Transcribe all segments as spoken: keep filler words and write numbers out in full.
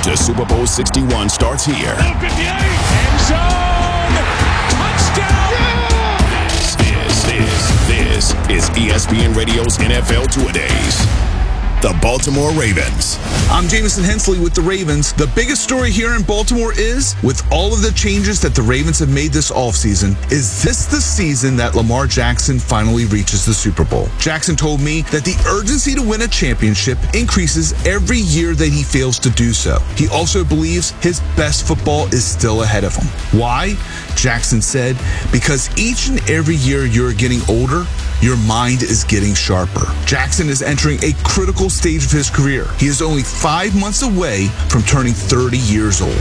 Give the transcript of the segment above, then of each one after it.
to Super Bowl sixty-one starts here. End zone! Touchdown! This is, this, this is E S P N Radio's N F L Two-A-Days. The Baltimore Ravens. I'm Jameson Hensley with the Ravens. The biggest story here in Baltimore is, with all of the changes that the Ravens have made this offseason, is this the season that Lamar Jackson finally reaches the Super Bowl? Jackson told me that the urgency to win a championship increases every year that he fails to do so. He also believes his best football is still ahead of him. Why? Jackson said, because each and every year you're getting older, your mind is getting sharper. Jackson is entering a critical stage of his career. He is only five months away from turning thirty years old.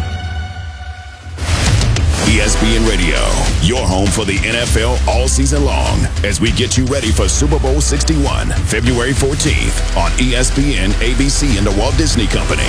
E S P N Radio, your home for the N F L all season long, as we get you ready for Super Bowl sixty-one, February fourteenth on E S P N, A B C, and the Walt Disney Company.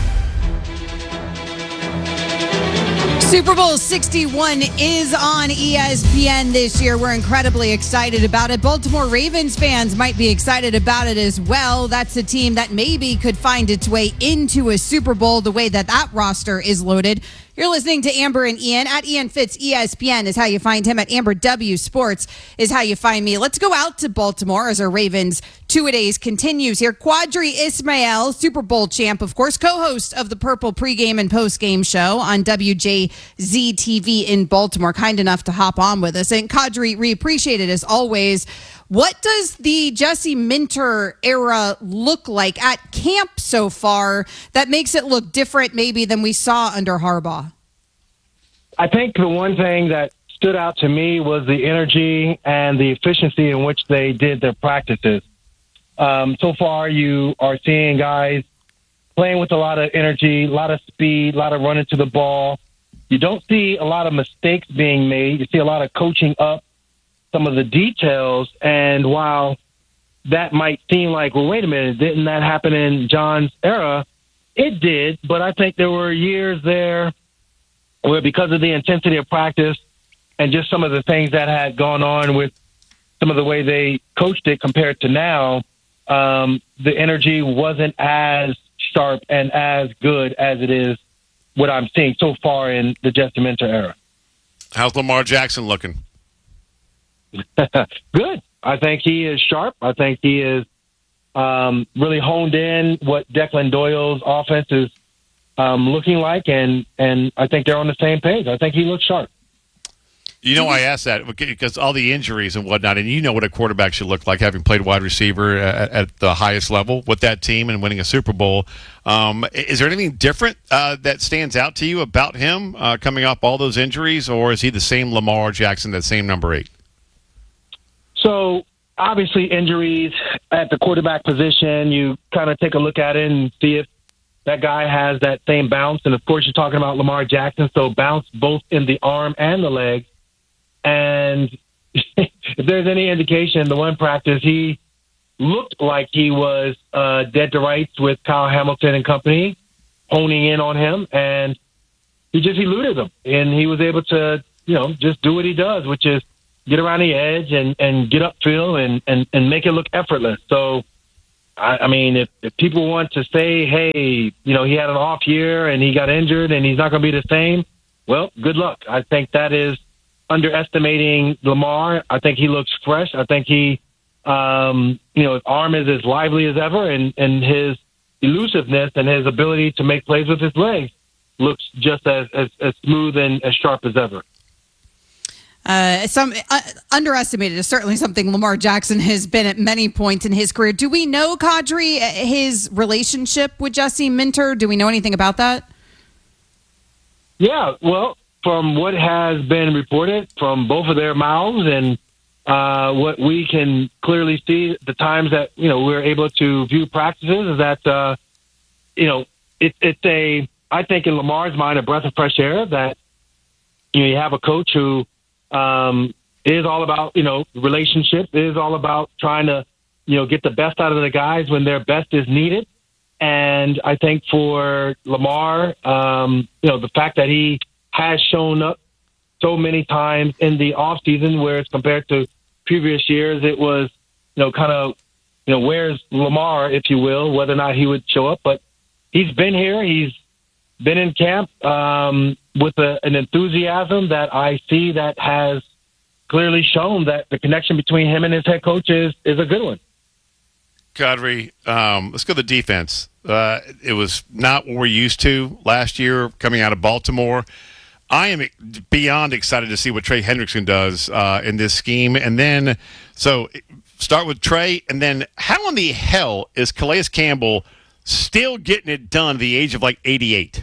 Super Bowl sixty-one is on E S P N this year. We're incredibly excited about it. Baltimore Ravens fans might be excited about it as well. That's a team that maybe could find its way into a Super Bowl the way that that roster is loaded. You're listening to Amber and Ian. At Ian Fitz, E S P N is how you find him. At Amber W Sports is how you find me. Let's go out to Baltimore as our Ravens Two-A-Days continues here. Qadry Ismail, Super Bowl champ, of course, co-host of the Purple pregame and postgame show on W J Z T V in Baltimore. Kind enough to hop on with us. And Qadry, we appreciate it as always. What does the Jesse Minter era look like at camp so far that makes it look different maybe than we saw under Harbaugh? I think the one thing that stood out to me was the energy and the efficiency in which they did their practices. Um, so far, you are seeing guys playing with a lot of energy, a lot of speed, a lot of running to the ball. You don't see a lot of mistakes being made. You see a lot of coaching up some of the details. And while that might seem like, well, wait a minute, didn't that happen in John's era? It did, but I think there were years there where, because of the intensity of practice and just some of the things that had gone on with some of the way they coached it compared to now, um, the energy wasn't as sharp and as good as it is what I'm seeing so far in the Jesse Minter era. How's Lamar Jackson looking? Good. I think he is sharp. I think he is um, really honed in what Declan Doyle's offense is um, looking like, and, and I think they're on the same page. I think he looks sharp. You know, I asked that because all the injuries and whatnot, and you know what a quarterback should look like, having played wide receiver at, at the highest level with that team and winning a Super Bowl. Um, is there anything different uh, that stands out to you about him uh, coming off all those injuries, or is he the same Lamar Jackson, that same number eight? So, obviously, injuries at the quarterback position, you kind of take a look at it and see if that guy has that same bounce. And, of course, you're talking about Lamar Jackson, so bounce both in the arm and the leg. And if there's any indication, the one practice, he looked like he was uh, dead to rights with Kyle Hamilton and company, honing in on him, and he just eluded them. And he was able to, you know, just do what he does, which is get around the edge and, and get upfield and, and, and make it look effortless. So, I, I mean, if, if people want to say, hey, you know, he had an off year and he got injured and he's not going to be the same, well, good luck. I think that is underestimating Lamar. I think he looks fresh. I think he, um, you know, his arm is as lively as ever, and, and his elusiveness and his ability to make plays with his legs looks just as, as, as smooth and as sharp as ever. Uh, some uh, underestimated is certainly something Lamar Jackson has been at many points in his career. Do we know, Qadry, his relationship with Jesse Minter? Do we know anything about that? Yeah, well, from what has been reported from both of their mouths and uh, what we can clearly see, the times that, you know, we're able to view practices, is that, uh, you know, it, it's a, I think in Lamar's mind, a breath of fresh air that, you know, you have a coach who um, is all about, you know, relationship, is all about trying to, you know, get the best out of the guys when their best is needed. And I think for Lamar, um, you know, the fact that he has shown up so many times in the off season, whereas compared to previous years, it was, you know, kind of, you know, where's Lamar, if you will, whether or not he would show up. But he's been here. He's been in camp um, with a, an enthusiasm that I see that has clearly shown that the connection between him and his head coach is, is a good one. Kadri, um, let's go to the defense. Uh, it was not what we're used to last year coming out of Baltimore. I am beyond excited to see what Trey Hendrickson does uh, in this scheme. And then, so start with Trey, and then how in the hell is Calais Campbell still getting it done at the age of like eighty-eight?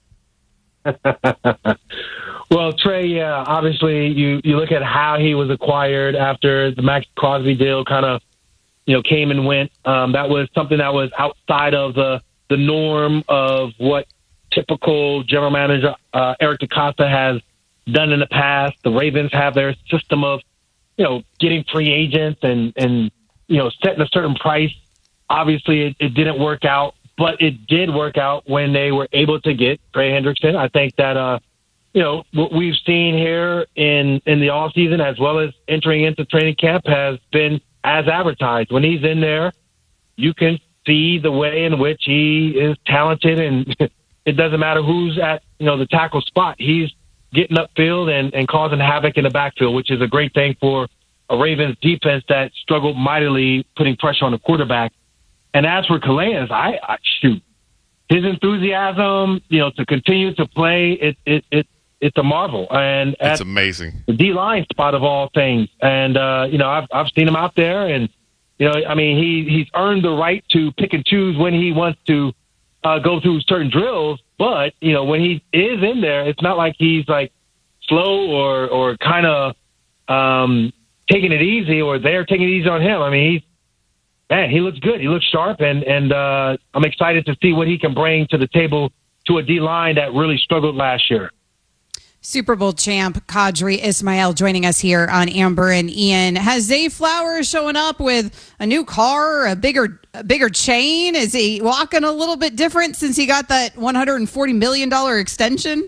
Well, Trey, yeah, obviously you, you look at how he was acquired after the Max Crosby deal kind of, you know, came and went. Um, that was something that was outside of the, the norm of what typical general manager uh, Eric DeCosta has done in the past. The Ravens have their system of, you know, getting free agents and, and you know, setting a certain price. Obviously, it, it didn't work out, but it did work out when they were able to get Trey Hendrickson. I think that, uh, you know, what we've seen here in, in the offseason as well as entering into training camp has been as advertised. When he's in there, you can see the way in which he is talented, and it doesn't matter who's at, you know, the tackle spot. He's getting upfield and, and causing havoc in the backfield, which is a great thing for a Ravens defense that struggled mightily putting pressure on the quarterback. And as for Calais, I, I shoot his enthusiasm, you know, to continue to play, it, it, it it's a marvel. And it's amazing. The D-line spot of all things. And, uh, you know, I've, I've seen him out there, and, you know, I mean, he, he's earned the right to pick and choose when he wants to uh, go through certain drills. But, you know, when he is in there, it's not like he's like slow or, or kind of um, taking it easy, or they're taking it easy on him. I mean, he's, man, he looks good. He looks sharp, and, and uh, I'm excited to see what he can bring to the table to a D-line that really struggled last year. Super Bowl champ Kadri Ismail joining us here on Amber and Ian. Has Zay Flowers showing up with a new car, a bigger a bigger chain? Is he walking a little bit different since he got that one hundred forty million dollars extension?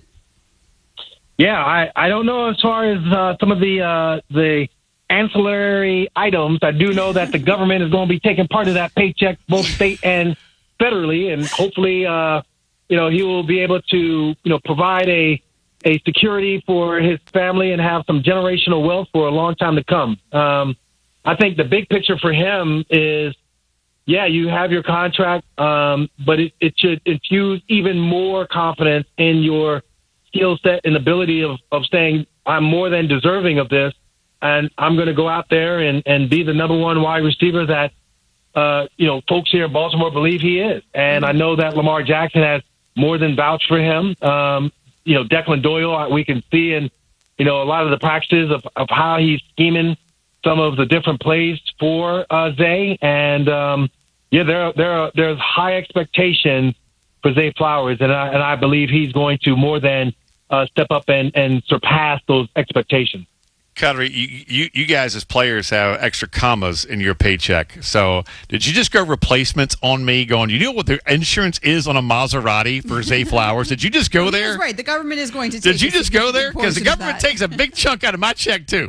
Yeah, I, I don't know as far as uh, some of the uh, the ancillary items. I do know that the government is going to be taking part of that paycheck, both state and federally, and hopefully, uh, you know, he will be able to, you know, provide a a security for his family and have some generational wealth for a long time to come. Um, I think the big picture for him is, yeah, you have your contract, um, but it, it should infuse even more confidence in your skill set and ability of, of saying, I'm more than deserving of this, and I'm going to go out there and, and be the number one wide receiver that, uh, you know, folks here in Baltimore believe he is. And I know that Lamar Jackson has more than vouched for him. Um, You know, Declan Doyle, we can see in, you know, a lot of the practices of, of how he's scheming some of the different plays for uh, Zay. And, um, yeah, there, there are, there's high expectations for Zay Flowers, and I, and I believe he's going to more than uh, step up and, and surpass those expectations. Kadri, you, you, you guys as players have extra commas in your paycheck. So did you just go replacements on me going, you know what the insurance is on a Maserati for Zay Flowers? Did you just go there? That's right. The government is going to take Did you just go there? Because the government takes a big chunk out of my check, too.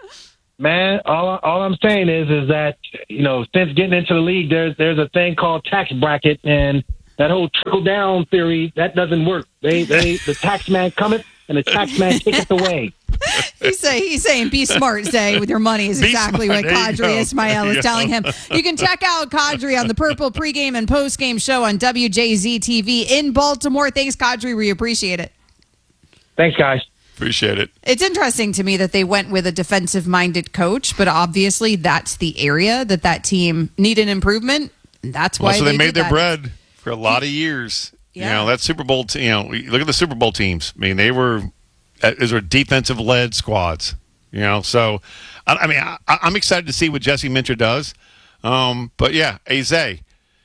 Man, all, all I'm saying is is that, you know, since getting into the league, there's there's a thing called tax bracket, and that whole trickle-down theory, that doesn't work. They, they The tax man cometh, and the tax man taketh away. He's, say, he's saying, be smart, Zay, with your money is Be exactly smart. what Kadri Ismail is Yeah. telling him. You can check out Kadri on the Purple pregame and postgame show on W J Z T V in Baltimore. Thanks, Kadri. We appreciate it. Thanks, guys. Appreciate it. It's interesting to me that they went with a defensive-minded coach, but obviously that's the area that that team needed improvement. And that's why well, so they, they made did their that. bread for a lot of years. Yeah. You know, that Super Bowl, te- you know, look at the Super Bowl teams. I mean, they were, those were defensive-led squads, you know. So, I, I mean, I, I'm excited to see what Jesse Minter does. Um, but, yeah, hey, Zay,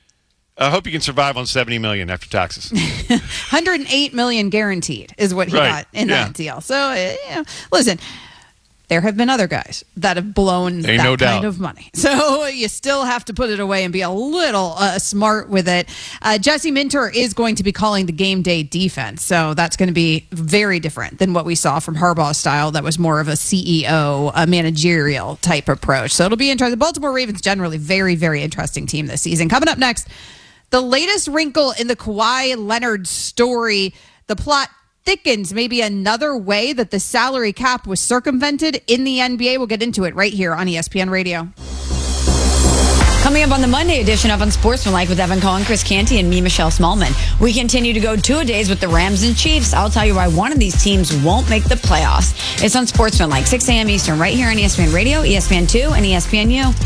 I hope you can survive on seventy million dollars after taxes. one hundred eight million dollars guaranteed is what he Right. got in Yeah. that deal. So, uh, yeah. Listen, there have been other guys that have blown Ain't that no kind doubt. of money. So you still have to put it away and be a little uh, smart with it. Uh, Jesse Minter is going to be calling the game day defense. So that's going to be very different than what we saw from Harbaugh's style. That was more of a C E O, a managerial type approach. So it'll be interesting. The Baltimore Ravens generally very, very interesting team this season. Coming up next, The latest wrinkle in the Kawhi Leonard story, the plot thickens maybe another way that the salary cap was circumvented in the N B A. We'll get into it right here on E S P N Radio. Coming up on the Monday edition of Unsportsmanlike with Evan Cohen, Chris Canty, and me, Michelle Smallman. We continue to go two-a-days with the Rams and Chiefs. I'll tell you why one of these teams won't make the playoffs. It's Unsportsmanlike, six a.m. Eastern, right here on E S P N Radio, E S P N two, and E S P N U.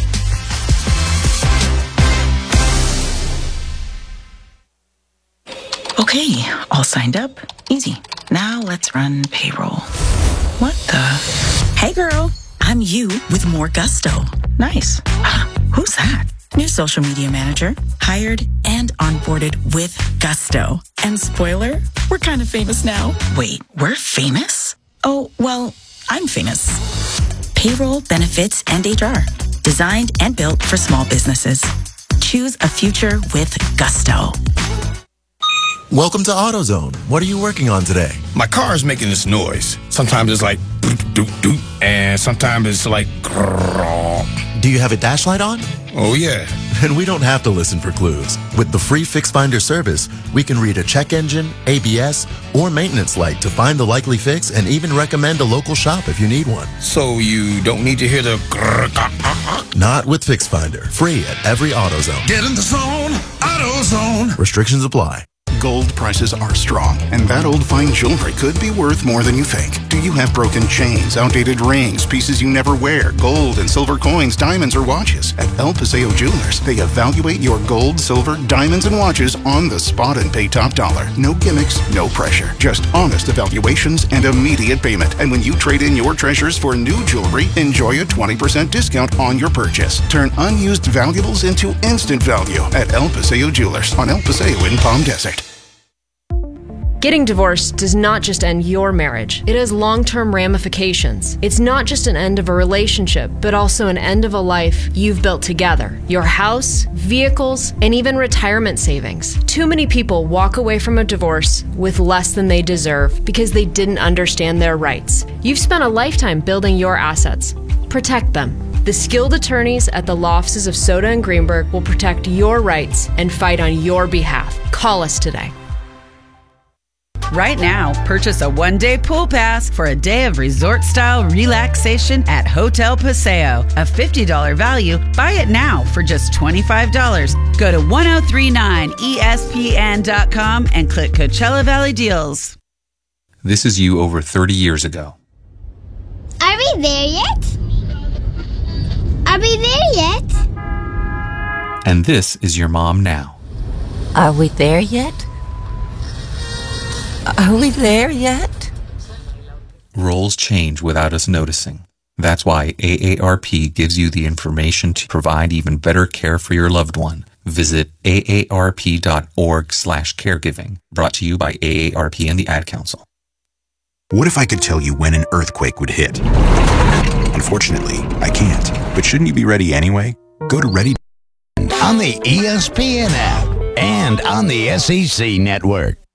Okay, all signed up. Easy. Now let's run payroll. What the? Hey girl, I'm you with more gusto. Nice. Who's that? New social media manager, hired and onboarded with gusto. And spoiler, we're kind of famous now. Wait, we're famous? Oh, well, I'm famous. Payroll, benefits, and H R. Designed and built for small businesses. Choose a future with gusto. Welcome to AutoZone. What are you working on today? My car is making this noise. Sometimes it's like doot, doot, doot, and sometimes it's like grrrr. Do you have a dash light on? Oh, yeah. Then we don't have to listen for clues. With the free Fix Finder service, we can read a check engine, A B S, or maintenance light to find the likely fix and even recommend a local shop if you need one. So you don't need to hear the grrrr. Not with Fix Finder. Free at every AutoZone. Get in the zone, AutoZone. Restrictions apply. Gold prices are strong, and that old fine jewelry could be worth more than you think. Do you have broken chains, outdated rings, pieces you never wear, gold and silver coins, diamonds, or watches? At El Paseo Jewelers, they evaluate your gold, silver, diamonds, and watches on the spot and pay top dollar. No gimmicks, no pressure. Just honest evaluations and immediate payment. And when you trade in your treasures for new jewelry, enjoy a twenty percent discount on your purchase. Turn unused valuables into instant value at El Paseo Jewelers on El Paseo in Palm Desert. Getting divorced does not just end your marriage. It has long-term ramifications. It's not just an end of a relationship, but also an end of a life you've built together. Your house, vehicles, and even retirement savings. Too many people walk away from a divorce with less than they deserve because they didn't understand their rights. You've spent a lifetime building your assets. Protect them. The skilled attorneys at the law offices of Soda and Greenberg will protect your rights and fight on your behalf. Call us today. Right now, purchase a one-day pool pass for a day of resort-style relaxation at Hotel Paseo. A fifty dollars value. Buy it now for just twenty-five dollars. Go to ten thirty-nine E S P N dot com and click Coachella Valley Deals. This is you over thirty years ago. Are we there yet? Are we there yet? And this is your mom now. Are we there yet? Are we there yet? Roles change without us noticing. That's why A A R P gives you the information to provide even better care for your loved one. Visit A A R P dot org slash caregiving. Brought to you by A A R P and the Ad Council. What if I could tell you when an earthquake would hit? Unfortunately, I can't. But shouldn't you be ready anyway? Go to Ready on the E S P N app and on the S E C network.